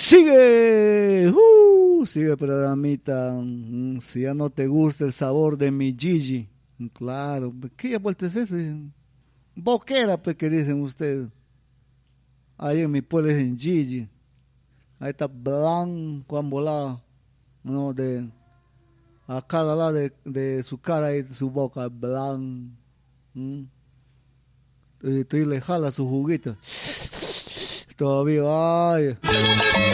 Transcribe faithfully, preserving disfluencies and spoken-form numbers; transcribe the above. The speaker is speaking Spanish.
Sigue, uh, sigue programita. Mm, si ya no te gusta el sabor de mi Gigi, claro, ¿qué vuelta es eso? Boquera, pues, que dicen ustedes. Ahí en mi pueblo dicen Gigi. Ahí está blanco, ambolado, no, de a cada lado de, de su cara y de su boca, blanco. ¿Mm? Y tú le jalas su juguito. Todavía, ay.